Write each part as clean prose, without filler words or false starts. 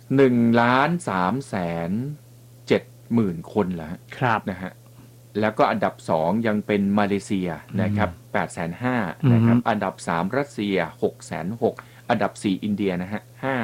1,370,000 คนแล้วครับนะฮะแล้วก็อันดับ2ยังเป็นมาเลเซียนะครับ 850,000 นะครับอันดับ3รัสเซีย 660,000 อันดับ4อินเดียนะฮะ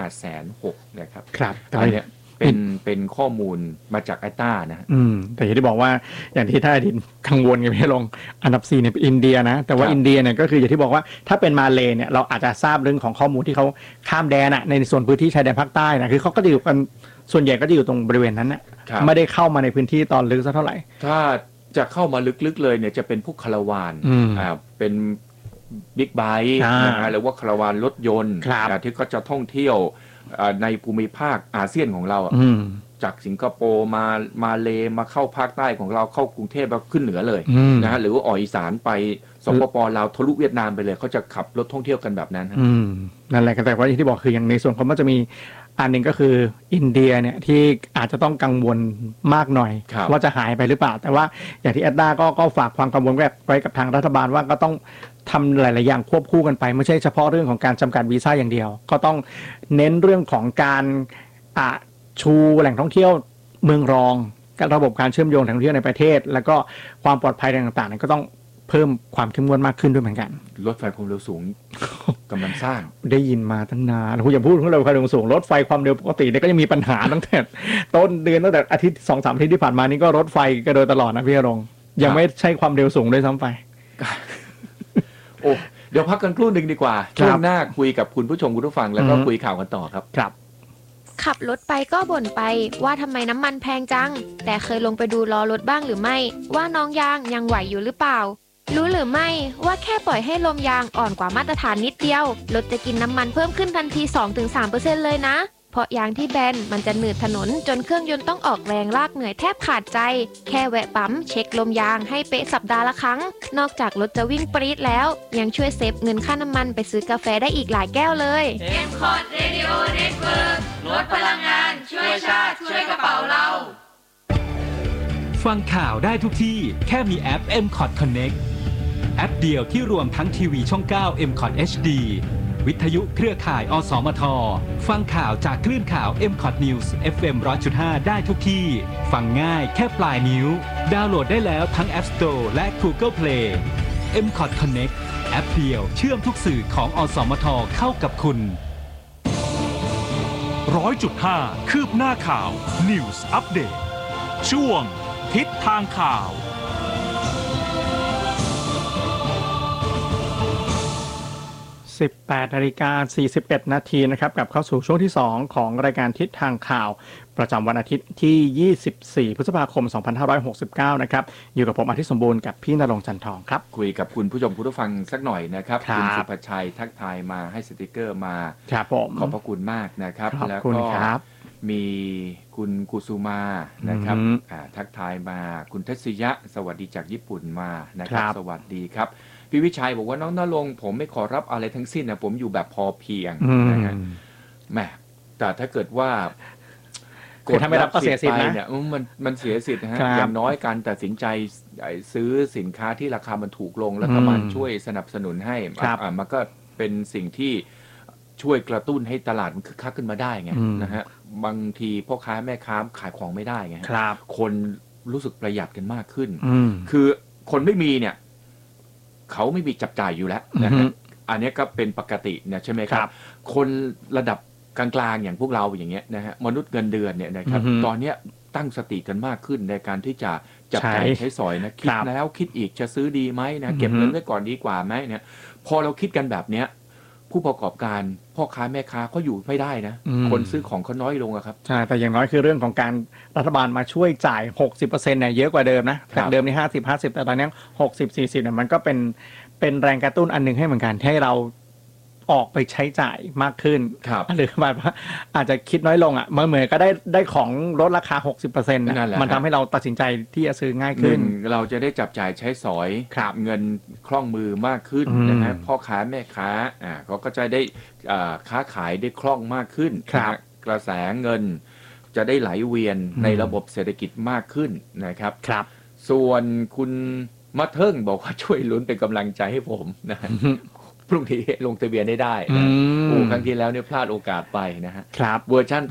560,000 นะครับครับอันนี้เป็นข้อมูลมาจากไอต้านะฮะแต่อย่างที่บอกว่าอย่างที่ท่านอดินกังวลกันไม่ลงอันดับ4เนี่ยเป็นอินเดียนะแต่ว่าอินเดียเนี่ยก็คืออย่างที่บอกว่าถ้าเป็นมาเลเนี่ยเราอาจจะทราบเรื่องของข้อมูลที่เขาข้ามแดนในส่วนพื้นที่ชายแดนภาคใต้นะคือเขาก็จะอยู่กันส่วนใหญ่ก็จะอยู่ตรงบริเวณนั้นนะไม่ได้เข้ามาในพื้นที่ตอนลึกสักเท่าไหร่ถ้าจะเข้ามาลึกๆเลยเนี่ยจะเป็นพวกคาราวานเป็นบิ๊กไบค์นะฮะหรือว่าคาราวานรถยนต์ที่เขาจะท่องเที่ยวในภูมิภาคอาเซียนของเราจากสิงคโปร์มาเลมาเข้าภาคใต้ของเราเข้ากรุงเทพแล้วขึ้นเหนือเลยนะฮะหรือว่าออกอีสานไปสปป.ลาวทะลุเวียดนามไปเลยเขาจะขับรถท่องเที่ยวกันแบบนั้นนั่นแหละแต่ว่าที่บอกคืออย่างในส่วนของมันจะมีอันหนึ่งก็คืออินเดียเนี่ยที่อาจจะต้องกังวลมากหน่อยว่าจะหายไปหรือเปล่าแต่ว่าอย่างที่แอดด้าก็ฝากความกังวลไว้กับทางรัฐบาลว่าก็ต้องทำหลายๆอย่างควบคู่กันไปไม่ใช่เฉพาะเรื่องของการจำกัดวีซ่าอย่างเดียวก็ต้องเน้นเรื่องของการชูแหล่งท่องเที่ยวเมืองรองระบบการเชื่อมโยงแหล่งท่องเที่ยวในประเทศแล้วก็ความปลอดภัยต่างๆก็ต้องเพิ่มความเข้มงวดมากขึ้นด้วยเหมือนกันรถไฟความเร็วสูงกำลังสร้างได้ยินมาตั้งนานคุณอย่าพูดถึงรถไฟความเร็วสูงรถไฟความเร็วปกติเนี่ยก็ยังมีปัญหาตั้งแต่ต้นเดือนตั้งแต่อาทิตย์ 2-3 อาทิตย์ที่ผ่านมานี้ก็รถไฟกันโดยตลอดนะพี่รงยังไม่ใช่ความเร็วสูงด้วยซ้ำไปโอ้เดี๋ยวพักกันครู่นึงดีกว่าช่วงหน้าคุยกับคุณผู้ชมคุณผู้ฟังแล้วก็คุยข่าวกันต่อครับขับรถไปก็บ่นไปว่าทำไมน้ำมันแพงจังแต่เคยลงไปดูล้อรถบ้างหรือไม่ว่าน้องยางยังไหวอยู่หรือเปล่ารู้หรือไม่ว่าแค่ปล่อยให้ลมยางอ่อนกว่ามาตรฐานนิดเดียวรถจะกินน้ำมันเพิ่มขึ้นทันที 2-3% เลยนะเพราะยางที่แบนมันจะหนืดถนนจนเครื่องยนต์ต้องออกแรงลากเหนื่อยแทบขาดใจแค่แวะปั๊มเช็คลมยางให้เป๊ะสัปดาห์ละครั้งนอกจากรถจะวิ่งปรี๊ดแล้วยังช่วยเซฟเงินค่าน้ำมันไปซื้อกาแฟได้อีกหลายแก้วเลย M-Cot Radio Network ลดพลังงานช่วยชาติช่วยกระเป๋าเราฟังข่าวได้ทุกที่แค่มีแอป M-Cot Connect แอปเดียวที่รวมทั้งทีวีช่อง 9 M-Cot HD วิทยุเครือข่ายอสมทฟังข่าวจากคลื่นข่าว M-Cot News FM 100.5 ได้ทุกที่ฟังง่ายแค่ปลายนิ้วดาวน์โหลดได้แล้วทั้ง App Store และ Google Play M-Cot Connect แอปเดียวเชื่อมทุกสื่อของอสมทเข้ากับคุณ 100.5 คืบหน้าข่าว News Update ช่วงทิศทางข่าว 18:41 นาทีนะครับกลับเข้าสู่ช่วงที่2ของรายการทิศทางข่าวประจำวันอาทิตย์ที่24พฤษภาคม2569นะครับอยู่กับผมอาทิตย์สมบูรณ์กับพี่ณรงค์จันทองครับคุยกับคุณผู้ชมผู้ฟังสักหน่อยนะครับคุณสุภชัยทักทายมาให้สติกเกอร์มาครับผมขอบพระคุณมากนะครับแล้วก็มีคุณกุสุมานะครับทักทายมาคุณทัศยะสวัสดีจากญี่ปุ่นมานะครับสวัสดีครับพี่วิชัยบอกว่าน้องณรงค์ผมไม่ขอรับอะไรทั้งสิ้นนะผมอยู่แบบพอเพียงนะฮะแหมแต่ถ้าเกิดว่ากดไม่รับก็เสียสิทธิ์นะเนี่ยมันเสียสิทธิ์นะฮะอย่างน้อยการตัดสินใจซื้อสินค้าที่ราคามันถูกลงแล้วก็มันช่วยสนับสนุนให้มันก็เป็นสิ่งที่ช่วยกระตุ้นให้ตลาดมันคึกคักขึ้นมาได้ไงนะฮะบางทีพ่อค้าแม่ค้าขายของไม่ได้ไงคนรู้สึกประหยัดกันมากขึ้นคือคนไม่มีเนี่ยเขาไม่มีจับจ่ายอยู่แล้วนะฮะอันนี้ก็เป็นปกตินะใช่ไหมครับคนระดับกลางๆอย่างพวกเราอย่างเงี้ยนะฮะมนุษย์เงินเดือนเนี่ยนะครับตอนนี้ตั้งสติกันมากขึ้นในการที่จะจับจ่ายใช้สอยนะคิดแล้วคิดอีกจะซื้อดีไหมนะเก็บเงินไว้ก่อนดีกว่าไหมเนี่ยพอเราคิดกันแบบเนี้ยผู้ประกอบการพ่อค้าแม่ค้าเขาอยู่ไม่ได้นะคนซื้อของเขาน้อยลงอะครับใช่แต่อย่างน้อยคือเรื่องของการรัฐบาลมาช่วยจ่าย 60% เนี่ยเยอะกว่าเดิมนะจากเดิมนี่50แต่ตอนนี้60-40เนี่ยมันก็เป็นแรงกระตุ้นอันนึงให้เหมือนกันให้เราออกไปใช้จ่ายมากขึ้นหรือแบบว่าอาจจะคิดน้อยลงอ่ะเมื่อก็ได้ของลดราคา 60% นะมันทำให้เราตัดสินใจที่จะซื้อง่ายขึ้นเราจะได้จับจ่ายใช้สอยเงินคล่องมือมากขึ้นนะฮะพ่อค้าแม่ค้าเขาก็จะได้ค้าขายได้คล่องมากขึ้นกระแสเงินจะได้ไหลเวียนในระบบเศรษฐกิจมากขึ้นนะครับส่วนคุณมาเทิงบอกว่าช่วยลุ้นเป็นกำลังใจให้ผมนะพรุ่งนี้ลงทะเบียนได้นะครั้งที่แล้วเนี่ยพลาดโอกาสไปนะฮะเวอร์ชัน